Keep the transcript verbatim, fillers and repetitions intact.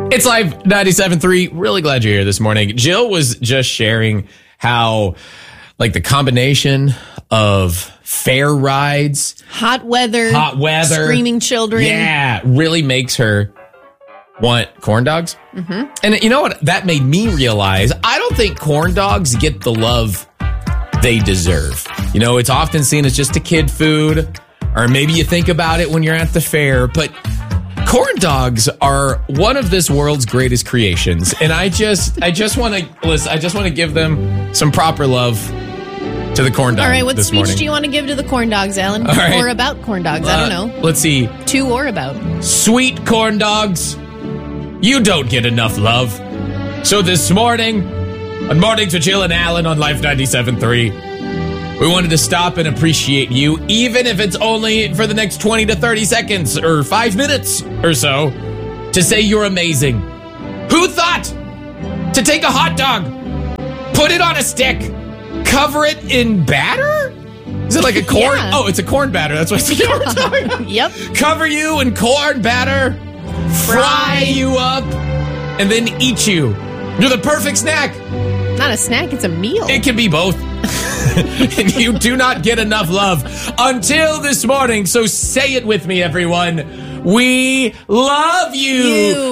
It's Live ninety-seven point three. Really glad you're here this morning. Jill was just sharing how, like, the combination of fair rides, hot weather, hot weather, screaming children, yeah, really makes her want corn dogs. Mm-hmm. And you know what? That made me realize I don't think corn dogs get the love they deserve. You know, it's often seen as just a kid food, or maybe you think about it when you're at the fair, but corn dogs are one of this world's greatest creations, and I just, I just want to listen. I just want to give them some proper love to the corn dog. All right, what this speech morning. do you want to give to the corn dogs, Alan? All right. Or about corn dogs? Uh, I don't know. Let's see. To or about. Sweet corn dogs, you don't get enough love. So this morning, on Mornings with Jill and Alan on Life ninety-seven point three, we wanted to stop and appreciate you, even if it's only for the next twenty to thirty seconds or five minutes or so, to say you're amazing. Who thought to take a hot dog, put it on a stick, cover it in batter? Is it like a corn? Yeah. Oh, it's a corn batter. That's what it's a corn dog. Yep. Cover you in corn batter, fry you up, and then eat you. You're the perfect snack. Not a snack, it's a meal. It can be both. And you do not get enough love until this morning. So say it with me, everyone. We love you. You.